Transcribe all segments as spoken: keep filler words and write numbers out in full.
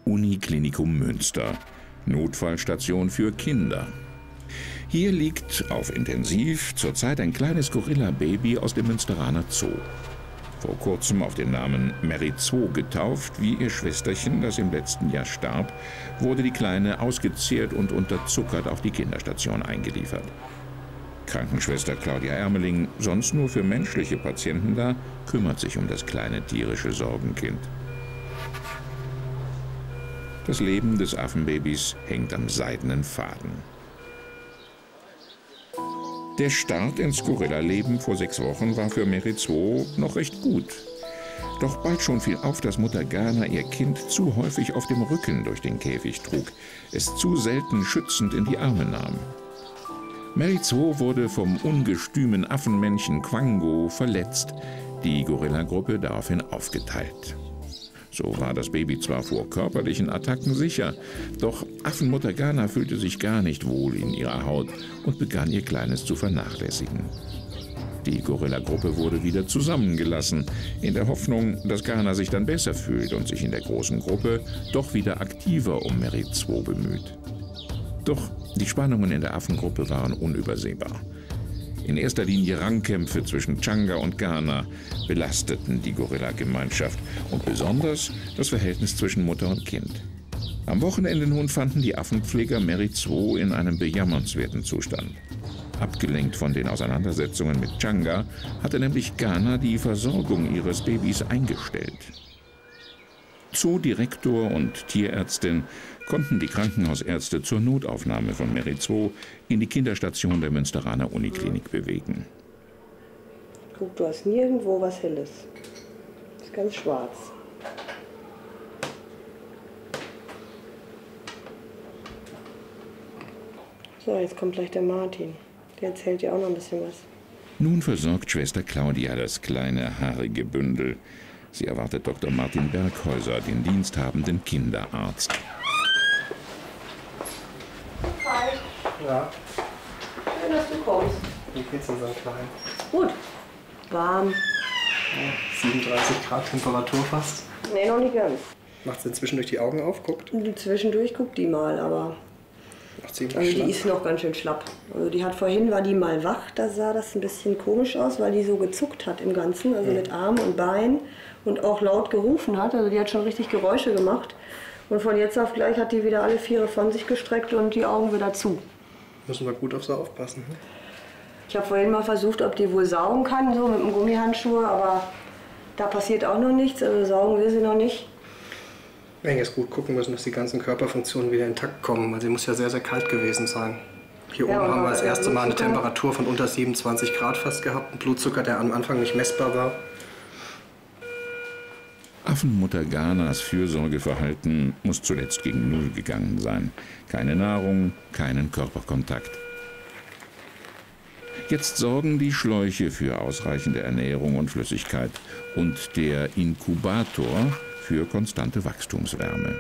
Uniklinikum Münster, Notfallstation für Kinder. Hier liegt auf Intensiv zurzeit ein kleines Gorilla-Baby aus dem Münsteraner Zoo. Vor kurzem auf den Namen Merizwo getauft, wie ihr Schwesterchen, das im letzten Jahr starb, wurde die Kleine ausgezehrt und unterzuckert auf die Kinderstation eingeliefert. Krankenschwester Claudia Ermeling, sonst nur für menschliche Patienten da, kümmert sich um das kleine tierische Sorgenkind. Das Leben des Affenbabys hängt am seidenen Faden. Der Start ins Gorilla-Leben vor sechs Wochen war für Merizwo noch recht gut. Doch bald schon fiel auf, dass Mutter Ghana ihr Kind zu häufig auf dem Rücken durch den Käfig trug, es zu selten schützend in die Arme nahm. Merizwo wurde vom ungestümen Affenmännchen Quango verletzt, die Gorilla-Gruppe daraufhin aufgeteilt. So war das Baby zwar vor körperlichen Attacken sicher, doch Affenmutter Ghana fühlte sich gar nicht wohl in ihrer Haut und begann ihr Kleines zu vernachlässigen. Die Gorilla-Gruppe wurde wieder zusammengelassen, in der Hoffnung, dass Ghana sich dann besser fühlt und sich in der großen Gruppe doch wieder aktiver um Merizwo bemüht. Doch die Spannungen in der Affengruppe waren unübersehbar. In erster Linie Rangkämpfe zwischen Changa und Ghana belasteten die Gorilla-Gemeinschaft und besonders das Verhältnis zwischen Mutter und Kind. Am Wochenende nun fanden die Affenpfleger Merizwo in einem bejammernswerten Zustand. Abgelenkt von den Auseinandersetzungen mit Changa hatte nämlich Ghana die Versorgung ihres Babys eingestellt. Zoodirektor und Tierärztin konnten die Krankenhausärzte zur Notaufnahme von Merizwo in die Kinderstation der Münsteraner Uniklinik bewegen. Guck, du hast nirgendwo was Helles. Das ist ganz schwarz. So, jetzt kommt gleich der Martin. Der erzählt dir auch noch ein bisschen was. Nun versorgt Schwester Claudia das kleine, haarige Bündel. Sie erwartet Doktor Martin Berghäuser, den diensthabenden Kinderarzt. Hi. Ja. Schön, dass du kommst. Wie geht's unserem Kleinen? Gut. Warm. Ja, siebenunddreißig Grad Temperatur fast. Nee, noch nicht ganz. Macht sie zwischendurch die Augen auf, guckt? Zwischendurch guckt die mal, aber Ach, ziemlich also die schlapp. ist noch ganz schön schlapp. Also die hat vorhin, war die mal wach, da sah das ein bisschen komisch aus, weil die so gezuckt hat im Ganzen, also Mhm. mit Arm und Bein und auch laut gerufen hat. Also die hat schon richtig Geräusche gemacht. Und von jetzt auf gleich hat die wieder alle Viere von sich gestreckt und die Augen wieder zu. Müssen wir gut auf sie aufpassen. Hm? Ich habe vorhin mal versucht, ob die wohl saugen kann, so mit dem Gummihandschuh, aber da passiert auch noch nichts, also saugen will sie noch nicht. Wir werden jetzt gut gucken müssen, dass die ganzen Körperfunktionen wieder intakt kommen, weil sie muss ja sehr, sehr kalt gewesen sein. Hier Ja, oben haben wir aber das der erste Mal eine Blutzucker- Temperatur von unter siebenundzwanzig Grad fast gehabt, einen Blutzucker, der am Anfang nicht messbar war. Affenmutter Ghanas Fürsorgeverhalten muss zuletzt gegen Null gegangen sein. Keine Nahrung, keinen Körperkontakt. Jetzt sorgen die Schläuche für ausreichende Ernährung und Flüssigkeit und der Inkubator für konstante Wachstumswärme.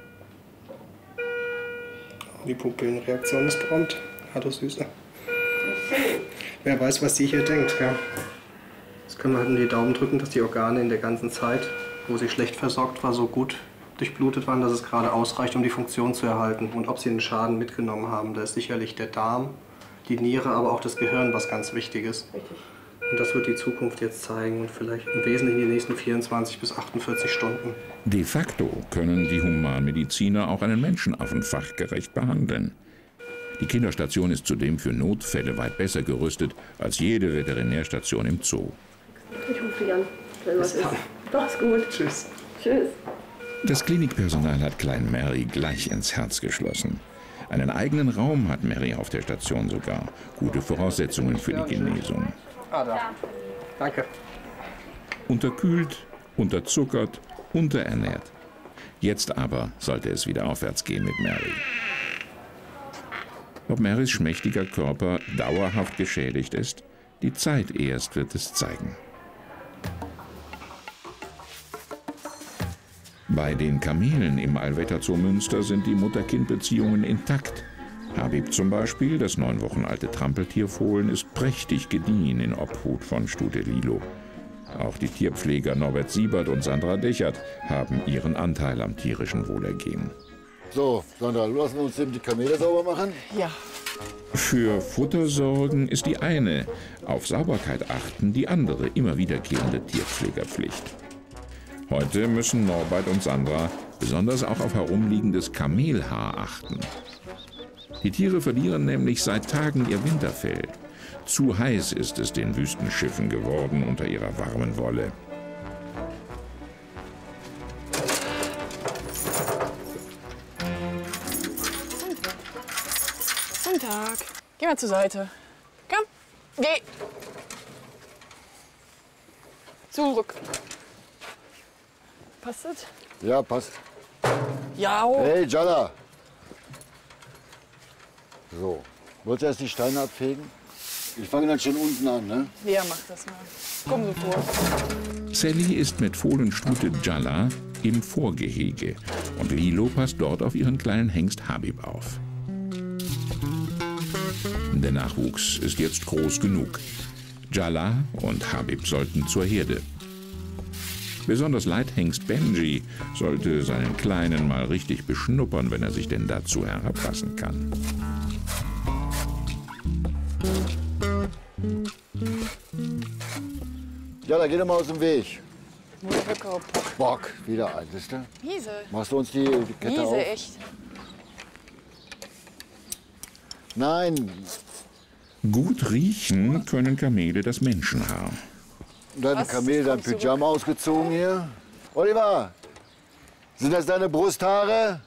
Die Pupillenreaktion ist prompt. Hallo Süße. Wer weiß, was sie hier denkt. Ja. Jetzt können wir halt in die Daumen drücken, dass die Organe in der ganzen Zeit, wo sie schlecht versorgt war, so gut durchblutet waren, dass es gerade ausreicht, um die Funktion zu erhalten. Und ob sie einen Schaden mitgenommen haben, da ist sicherlich der Darm, die Niere, aber auch das Gehirn, was ganz wichtig ist. Richtig. Und das wird die Zukunft jetzt zeigen und vielleicht im Wesentlichen die nächsten vierundzwanzig bis achtundvierzig Stunden. De facto können die Humanmediziner auch einen Menschenaffen fachgerecht behandeln. Die Kinderstation ist zudem für Notfälle weit besser gerüstet als jede Veterinärstation im Zoo. Ich rufe dich an, wenn was ist. Mach's gut. Tschüss. Tschüss. Das Klinikpersonal hat Klein Mary gleich ins Herz geschlossen. Einen eigenen Raum hat Mary auf der Station sogar. Gute Voraussetzungen für die Genesung. Ah, da. Danke. Unterkühlt, unterzuckert, unterernährt. Jetzt aber sollte es wieder aufwärts gehen mit Mary. Ob Marys schmächtiger Körper dauerhaft geschädigt ist, die Zeit erst wird es zeigen. Bei den Kamelen im Allwetterzoo Münster sind die Mutter-Kind-Beziehungen intakt. Habib zum Beispiel, das neun Wochen alte Trampeltierfohlen, ist prächtig gediehen in Obhut von Stute Lilo. Auch die Tierpfleger Norbert Siebert und Sandra Dechert haben ihren Anteil am tierischen Wohlergehen. So, Sandra, lassen wir uns eben die Kamele sauber machen? Ja. Für Futter sorgen ist die eine, auf Sauberkeit achten die andere immer wiederkehrende Tierpflegerpflicht. Heute müssen Norbert und Sandra besonders auch auf herumliegendes Kamelhaar achten. Die Tiere verlieren nämlich seit Tagen ihr Winterfell. Zu heiß ist es den Wüstenschiffen geworden unter ihrer warmen Wolle. Guten Tag. Geh mal zur Seite. Komm, geh. Zurück. Passt das? Ja, passt. Ja. Oh. Hey, Jalla. So, wolltest du erst die Steine abfegen? Ich fange dann schon unten an, ne? Ja, mach das mal. Komm so vor. Sally ist mit Fohlenstute Jalla im Vorgehege und Lilo passt dort auf ihren kleinen Hengst Habib auf. Der Nachwuchs ist jetzt groß genug. Jalla und Habib sollten zur Herde. Besonders Leithengst Benji sollte seinen Kleinen mal richtig beschnuppern, wenn er sich denn dazu herablassen kann. Ja, da geh doch mal aus dem Weg. Bock. Bock, wieder ein, siehst du? Miese. Machst du uns die, die Kette Miese, auf? echt. Nein. Gut riechen können Kamele das Menschenhaar. Dein Was? Kamel dein Komm Pyjama ausgezogen hier. Oliver, sind das deine Brusthaare?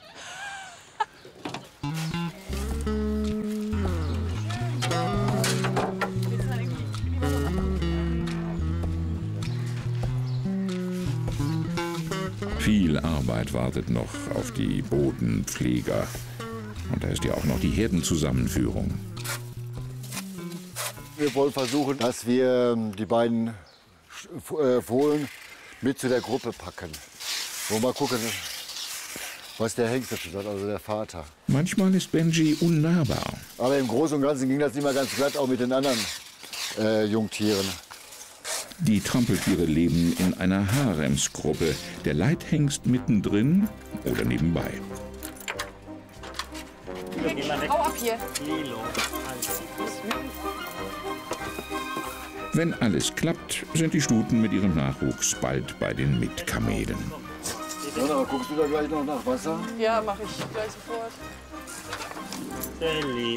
Viel Arbeit wartet noch auf die Bodenpfleger. Und da ist ja auch noch die Herdenzusammenführung. Wir wollen versuchen, dass wir die beiden äh, Fohlen mit zu der Gruppe packen. Wollen wir mal gucken, was der Hengst dazu sagt, also der Vater. Manchmal ist Benji unnahbar. Aber im Großen und Ganzen ging das nicht mal ganz glatt, auch mit den anderen äh, Jungtieren. Die Trampeltiere leben in einer Haremsgruppe. Der Leithengst mittendrin oder nebenbei. Hau ab hier. Wenn alles klappt, sind die Stuten mit ihrem Nachwuchs bald bei den Mitkamelen. Ja, aber guckst du da gleich noch nach Wasser? Ja, mach ich gleich sofort. Sally.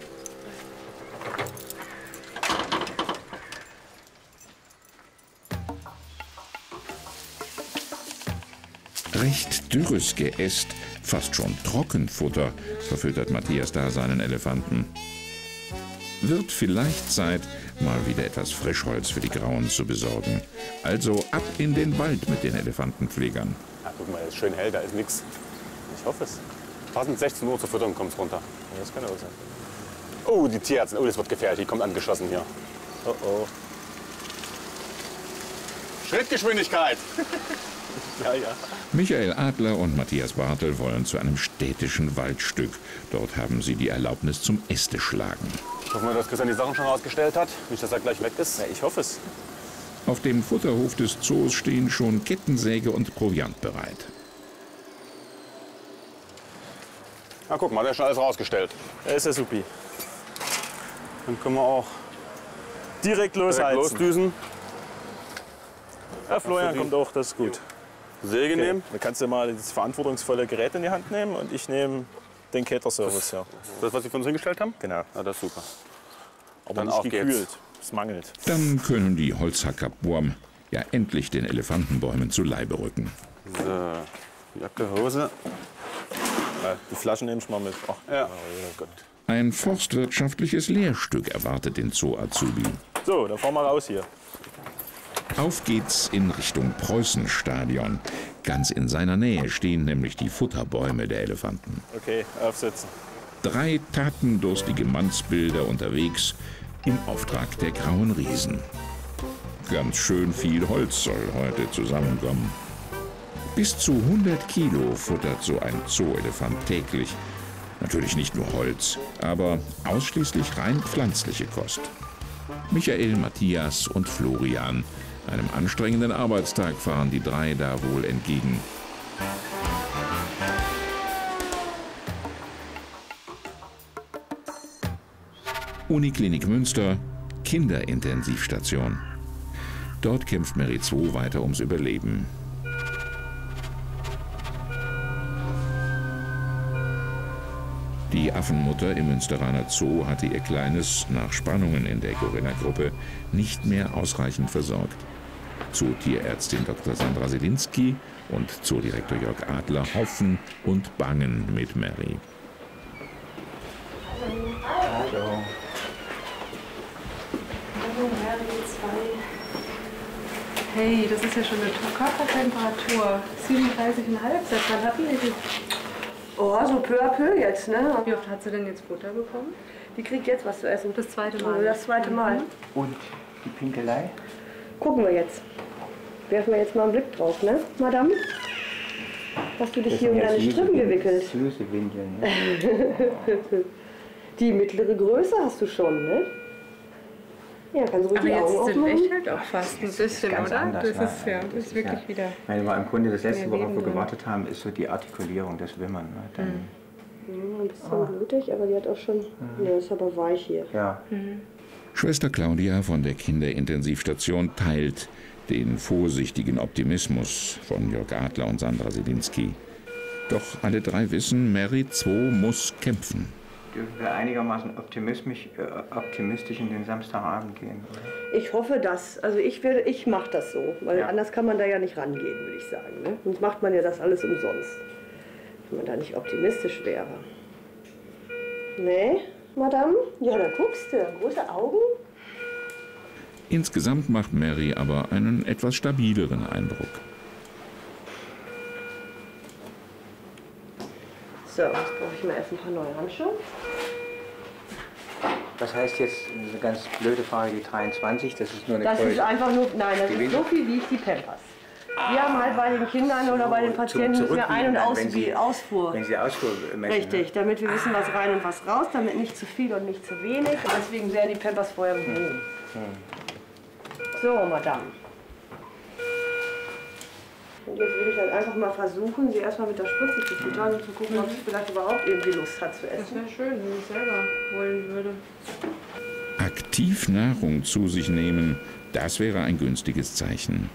Recht dürres Geäst, fast schon Trockenfutter, verfüttert Matthias da seinen Elefanten. Wird vielleicht Zeit, mal wieder etwas Frischholz für die Grauen zu besorgen. Also ab in den Wald mit den Elefantenpflegern. Ja, guck mal, es ist schön hell, da ist nichts. Ich hoffe es. Passend sechzehn Uhr zur Fütterung kommt es runter. Ja, das kann auch sein. Oh, die Tierärztin. Oh, das wird gefährlich. Die kommt angeschossen hier. Oh, oh. Schrittgeschwindigkeit. Ja, ja. Michael Adler und Matthias Bartel wollen zu einem städtischen Waldstück. Dort haben sie die Erlaubnis zum Ästeschlagen. Hoffen wir, dass Christian die Sachen schon rausgestellt hat. Nicht, dass er gleich weg ist. Ja, ich hoffe es. Auf dem Futterhof des Zoos stehen schon Kettensäge und Proviant bereit. Na, guck mal, der ist schon alles rausgestellt. Ja, ist ja supi. Dann können wir auch direkt losheizen. Direkt losdüsen. Ja, Florian kommt auch, das ist gut. Säge Okay. nehmen. Dann kannst du mal das verantwortungsvolle Gerät in die Hand nehmen und ich nehme den Cater-Service. Ja. Das, was Sie von uns hingestellt haben? Genau. Ja, das ist super. Aber Dann nicht auf geht's. gekühlt. Es mangelt. Dann können die Holzhacker Burm ja endlich den Elefantenbäumen zu Leibe rücken. So, Jacke, Hose. Ja, die Flaschen nehme ich mal mit. Ach, Ja. oh Gott. Ein forstwirtschaftliches Lehrstück erwartet den Zoo-Azubi. So, dann fahren wir raus hier. Auf geht's in Richtung Preußenstadion. Ganz in seiner Nähe stehen nämlich die Futterbäume der Elefanten. Okay, aufsetzen. Drei tatendurstige Mannsbilder unterwegs im Auftrag der Grauen Riesen. Ganz schön viel Holz soll heute zusammenkommen. Bis zu hundert Kilo futtert so ein Zoo-Elefant täglich. Natürlich nicht nur Holz, aber ausschließlich rein pflanzliche Kost. Michael, Matthias und Florian Einem anstrengenden Arbeitstag fahren die drei da wohl entgegen. Uniklinik Münster, Kinderintensivstation. Dort kämpft Mary zwei weiter ums Überleben. Die Affenmutter im Münsteraner Zoo hatte ihr Kleines nach Spannungen in der Gorilla-Gruppe nicht mehr ausreichend versorgt. Zootierärztin Doktor Sandra Selinski und Zoodirektor Jörg Adler hoffen und bangen mit Mary. Hallo. Hallo, Mary zwei. Hey, das ist ja schon eine Körpertemperatur. siebenunddreißig Komma fünf. Seit wann hatten wir die? Oh, so peu à peu jetzt, ne? Wie oft hat sie denn jetzt Futter bekommen? Die kriegt jetzt was zu essen. Das zweite Mal. Das zweite Mal. Und die Pinkelei? Gucken wir jetzt. Werfen wir jetzt mal einen Blick drauf, ne, Madame? Hast du dich Das hier um sind deine jetzt Strippen süße- gewickelt? Süße Windeln. Ne? Die mittlere Größe hast du schon, ne? Ja, kannst du ruhig Aber die Augen jetzt sind aufmachen. ich halt auch fast ein bisschen, Ganz oder? anders, Das ne? ist ja, das ist wirklich ja, wieder. Weil wir im Grunde das letzte, mehr worauf Leben wir drin. gewartet haben, ist so die Artikulierung, das Wimmern. Ne? Dann, Ja, ein bisschen blutig, aber die hat auch schon... Ne, ist aber weich hier. ja. Schwester Claudia von der Kinderintensivstation teilt den vorsichtigen Optimismus von Jörg Adler und Sandra Selinski. Doch alle drei wissen, Mary zwei muss kämpfen. Dürfen wir einigermaßen optimistisch, äh, optimistisch in den Samstagabend gehen, oder? Ich hoffe das. Also ich, will- ich mache das so, weil Ja. anders kann man da ja nicht rangehen, würde ich sagen. Ne? Sonst macht man ja das alles umsonst, wenn man da nicht optimistisch wäre. Nee, Madame? Ja, da guckst du. Große Augen? Insgesamt macht Mary aber einen etwas stabileren Eindruck. So, jetzt brauche ich mal erst ein paar neue Handschuhe. Das heißt jetzt, eine ganz blöde Frage, die dreiundzwanzig, das ist nur eine Das Größe. ist einfach nur, nein, das Die ist Windel? so viel wie ich die Pampers. Wir haben halt bei den Kindern oder bei den Zum Patienten müssen wir Ein- und Zurückwiegen, Aus wenn Sie- Ausfuhr. Wenn Sie Ausfuhr messen. Richtig, damit wir wissen, was rein und was raus, damit nicht zu viel und nicht zu wenig. Und deswegen werden die Pampers vorher gewogen. So, Madame. Und jetzt will ich halt einfach mal versuchen, sie erstmal mit der Spritze zu füttern und zu gucken, ob sie vielleicht überhaupt irgendwie Lust hat zu Das essen. wäre schön, wenn ich selber wollen würde. Aktiv Nahrung zu sich nehmen, das wäre ein günstiges Zeichen.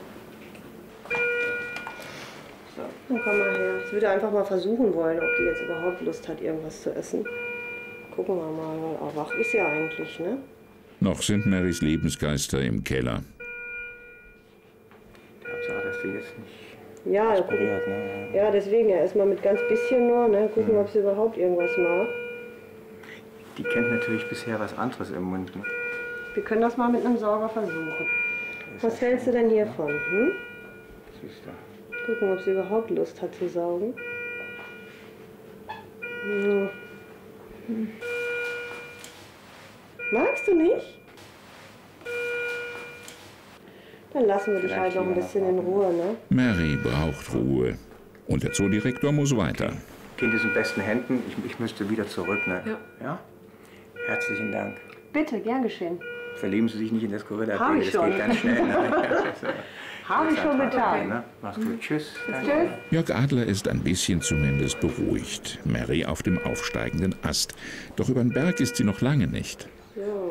So, dann komm mal her. Ich würde einfach mal versuchen wollen, ob die jetzt überhaupt Lust hat, irgendwas zu essen. Gucken wir mal, weil auch wach ist ja eigentlich, ne? Noch sind Marys Lebensgeister im Keller. Hauptsache, dass die jetzt nicht Ja, gucken. berührt, ne? Ja, deswegen ja erstmal mit ganz bisschen nur, ne? Gucken, ob sie überhaupt irgendwas mag. Die kennt natürlich bisher was anderes im Mund. Ne? Wir können das mal mit einem Sauger versuchen. Was hältst du denn hiervon? Hm? Siehst du. Gucken, ob sie überhaupt Lust hat zu saugen. Hm. Magst du nicht? Dann lassen wir dich Vielleicht halt noch ein lieber bisschen noch in warten. Ruhe, ne? Mary braucht Ruhe. Und der Zoodirektor muss weiter. Kind ist in besten Händen. Ich, ich müsste wieder zurück. Ne? Ja. Ja? Herzlichen Dank. Bitte, gern geschehen. Verlieben Sie sich nicht in das gorilla Hab ich das schon. geht ganz schnell. Ne? Habe ich schon getan. Ne? Mach's gut. Tschüss. Danke. Tschüss. Jörg Adler ist ein bisschen zumindest beruhigt. Mary auf dem aufsteigenden Ast. Doch über den Berg ist sie noch lange nicht. So.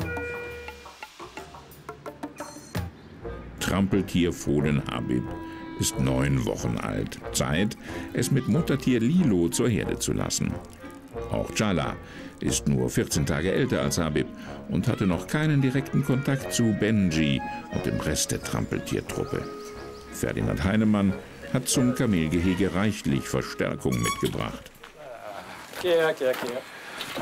Trampeltier Fohlen Habib ist neun Wochen alt. Zeit, es mit Muttertier Lilo zur Herde zu lassen. Auch Jala ist nur vierzehn Tage älter als Habib und hatte noch keinen direkten Kontakt zu Benji und dem Rest der Trampeltiertruppe. Ferdinand Heinemann hat zum Kamelgehege reichlich Verstärkung mitgebracht. Geh her, geh her, geh her.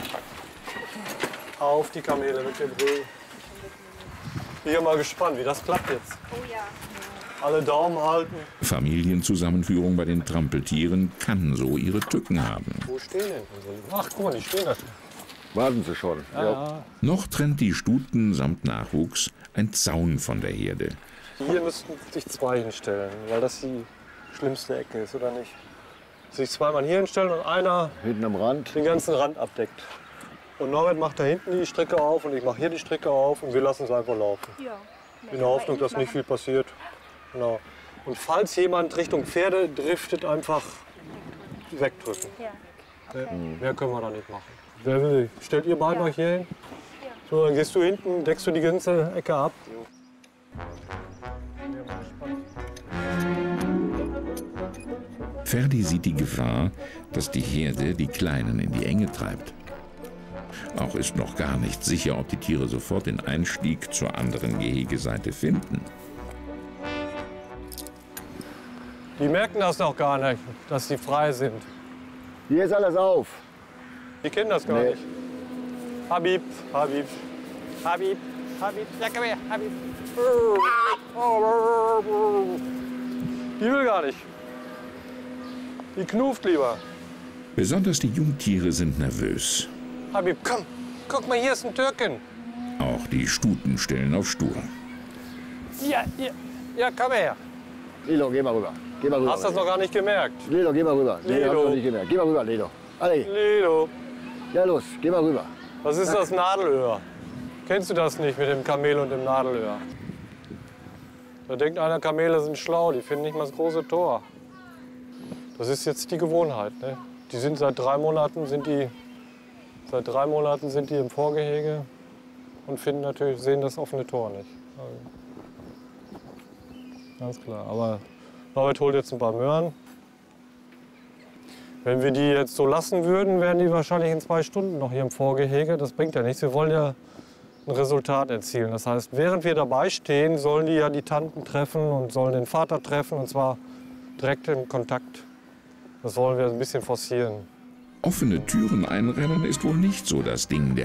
Auf die Kamele mit dem Brüll. Ich bin mal gespannt, wie das klappt jetzt. Oh ja. Alle Daumen halten. Familienzusammenführung bei den Trampeltieren kann so ihre Tücken haben. Wo stehen denn? Ach, guck mal, die stehen da. Warten Sie schon. Ja. Noch trennt die Stuten samt Nachwuchs ein Zaun von der Herde. Hier müssten sich zwei hinstellen, weil das die schlimmste Ecke ist, oder nicht? Sich zweimal hier hinstellen und einer Hinten am Rand. den ganzen Rand abdeckt. Und Norbert macht da hinten die Stricke auf und ich mache hier die Stricke auf und wir lassen es einfach laufen. Ja. in der Hoffnung, dass nicht viel passiert. Genau. Und falls jemand Richtung Pferde driftet, einfach wegdrücken. Mehr, mehr können wir da nicht machen. Wer will? Stellt ihr beiden euch hier hin? So, dann gehst du hinten, deckst du die ganze Ecke ab. Ferdi sieht die Gefahr, dass die Herde die Kleinen in die Enge treibt. Auch ist noch gar nicht sicher, ob die Tiere sofort den Einstieg zur anderen Gehegeseite finden. Die merken das noch gar nicht, dass sie frei sind. Hier ist alles auf. Die kennen das gar Nee. nicht. Habib, Habib, Habib, Habib, ja komm her, Habib. Die will gar nicht. Die knuft lieber. Besonders die Jungtiere sind nervös. Habib, komm, guck mal, hier ist ein Türken. Auch die Stuten stellen auf stur. Ja, ja, ja, komm her. Lilo, geh mal rüber. Geh mal rüber. Hast du das noch gar nicht gemerkt? Lilo, geh mal rüber. Nee, Lilo. hab ich noch nicht gemerkt. Geh mal rüber, Lilo. Alle. Lilo, Ja, los, geh mal rüber. was ist das Nadelöhr? Kennst du das nicht mit dem Kamel und dem Nadelöhr? Da denkt einer, Kamele sind schlau, die finden nicht mal das große Tor. Das ist jetzt die Gewohnheit. Ne? Die sind seit drei Monaten sind die seit drei Monaten sind die im Vorgehege und finden natürlich sehen das offene Tor nicht. Also, ganz klar. Aber Norbert holt jetzt ein paar Möhren. Wenn wir die jetzt so lassen würden, wären die wahrscheinlich in zwei Stunden noch hier im Vorgehege. Das bringt ja nichts. Wir wollen ja ein Resultat erzielen. Das heißt, während wir dabei stehen, sollen die ja die Tanten treffen und sollen den Vater treffen, und zwar direkt im Kontakt. Das wollen wir ein bisschen forcieren. Offene Türen einrennen ist wohl nicht so das Ding der